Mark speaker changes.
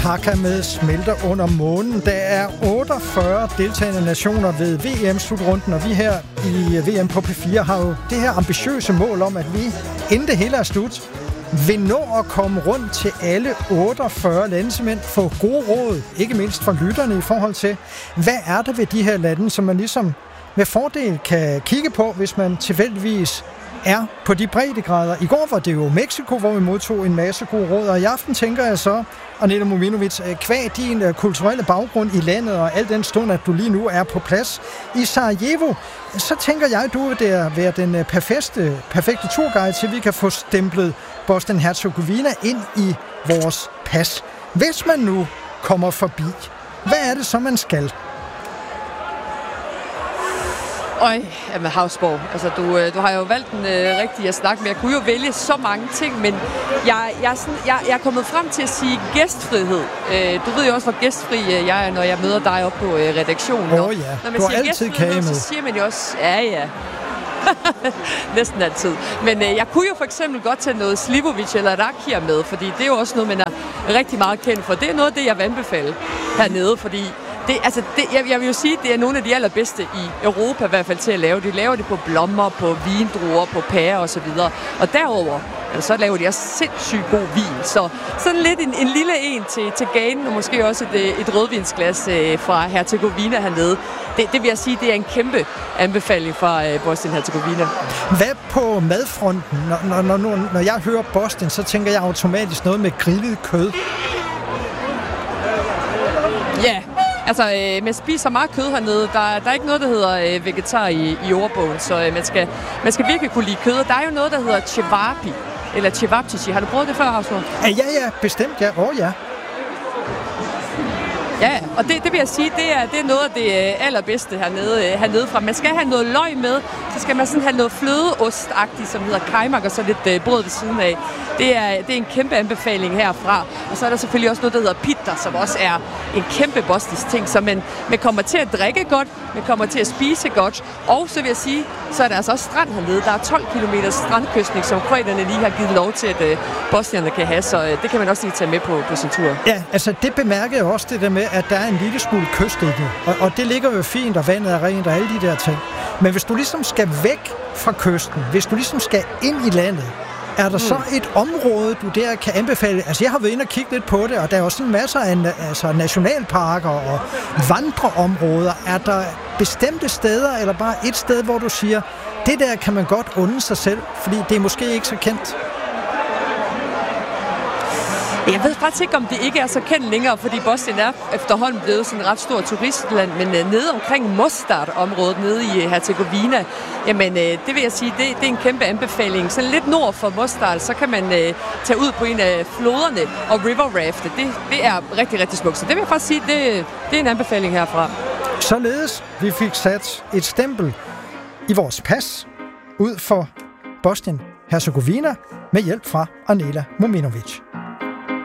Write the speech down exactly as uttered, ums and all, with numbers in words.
Speaker 1: Pakker med smelter under månen. Der er otteogfyrre deltagende nationer ved V M-slutrunden, og vi her i V M på P fire har jo det her ambitiøse mål om, at vi, inden det hele er slut, vil nå at komme rundt til alle otteogfyrre lande, simpelthen få gode råd, ikke mindst fra lytterne i forhold til, hvad er der ved de her lande, som man ligesom med fordel kan kigge på, hvis man tilfældigvis er på de breddegrader. I går var det jo Mexico, hvor vi modtog en masse gode råd, og i aften tænker jeg så, Anela Mominovic, kvæg din kulturelle baggrund i landet, og al den stund, at du lige nu er på plads i Sarajevo, så tænker jeg, at du vil være den perfekte, perfekte turguide til, at vi kan få stemplet Bosnien-Herzegovina ind i vores pas. Hvis man nu kommer forbi, hvad er det så, man skal?
Speaker 2: Øj, jamen Havsborg, altså du, du har jo valgt den øh, rigtige at snakke med. Jeg kunne jo vælge så mange ting, men jeg, jeg, er, sådan, jeg, jeg er kommet frem til at sige gæstfrihed. Øh, du ved jo også, hvor gæstfri jeg er, når jeg møder dig op på øh, redaktionen.
Speaker 1: Åh oh, ja,
Speaker 2: når man
Speaker 1: du har
Speaker 2: siger
Speaker 1: altid kage med.
Speaker 2: Så siger man jo også, ja ja, næsten altid. Men øh, jeg kunne jo for eksempel godt tage noget Slivovic eller Rakia med, fordi det er jo også noget, man er rigtig meget kendt for. Det er noget af det, jeg vil anbefale hernede, fordi Det, altså det, jeg, jeg vil jo sige, at det er nogle af de allerbedste i Europa i hvert fald til at lave. De laver det på blommer, på vindruer, på pærer og så videre. Og derover, altså, så laver de også sindssygt god vin. Så sådan lidt en, en lille en til, til ganen, og måske også et, et rødvinsglas øh, fra Herzegovina hernede. Det, det vil jeg sige, det er en kæmpe anbefaling fra øh, Bosnien-Herzegovina. Hvad
Speaker 1: på madfronten? Når, når, når, når jeg hører Bosnien, så tænker jeg automatisk noget med grillet kød.
Speaker 2: Ja, yeah. Altså, øh, man spiser meget kød hernede. Der, der er ikke noget, der hedder øh, vegetar i, i ordbogen, så øh, man, skal, man skal virkelig kunne lide kød. Der er jo noget, der hedder cevapi, eller cevapcici. Har du prøvet det før, Havsborg?
Speaker 1: Ja, ja, bestemt, ja. Åh, oh, ja.
Speaker 2: Ja, og det, det vil jeg sige, det er, det er noget af det allerbedste hernede, hernede fra. Man skal have noget løg med, så skal man sådan have noget flødeostagtigt, som hedder kajmak, og så lidt øh, brød ved siden af. Det er, det er en kæmpe anbefaling herfra. Og så er der selvfølgelig også noget, der hedder pitta, som også er en kæmpe bosnisk ting, så man, man kommer til at drikke godt, man kommer til at spise godt, og så vil jeg sige, så er der altså også strand hernede. Der er tolv kilometer strandkystning, som kroaterne lige har givet lov til, at øh, bosnierne kan have, så øh, det kan man også lige tage med på, på sin tur.
Speaker 1: Ja, altså det bemærker jeg også, det der med, at der er en lille smule kyst i det, og, og det ligger jo fint, og vandet er rent, og alle de der ting. Men hvis du ligesom skal væk fra kysten, hvis du ligesom skal ind i landet, er der mm. så et område, du der kan anbefale? Altså, jeg har været inde og kigge lidt på det, og der er også en masse af altså, nationalparker og vandreområder. Er der bestemte steder, eller bare et sted, hvor du siger, det der kan man godt unde sig selv, fordi det er måske ikke så kendt?
Speaker 2: Jeg ved faktisk ikke, om det ikke er så kendt længere, fordi Bosnien er efterhånden blevet sådan et ret stort turistland, men uh, nede omkring Mostar-området, nede i Herzegovina, jamen uh, det vil jeg sige, det, det er en kæmpe anbefaling. Så lidt nord for Mostar, så kan man uh, tage ud på en af floderne og river rafte. Det, det er rigtig, rigtig smukt. Så det vil jeg faktisk sige, det, det er en anbefaling herfra.
Speaker 1: Således vi fik sat et stempel i vores pas ud for Bosnien-Herzegovina med hjælp fra Anela Mominovic.